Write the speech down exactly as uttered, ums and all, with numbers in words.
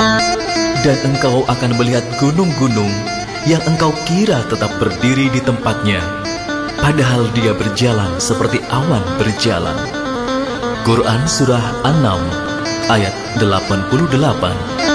Dan engkau akan melihat gunung-gunung yang engkau kira tetap berdiri di tempatnya, padahal dia berjalan seperti awan berjalan. Quran Surah An-Naml ayat delapan puluh delapan.